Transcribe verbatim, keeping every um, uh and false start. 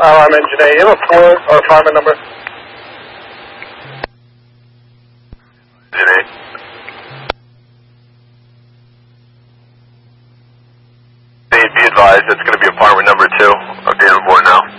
Alarm engineer, you have a floor or apartment number? Engineer. Be advised, it's going to be apartment number two. Update on board now.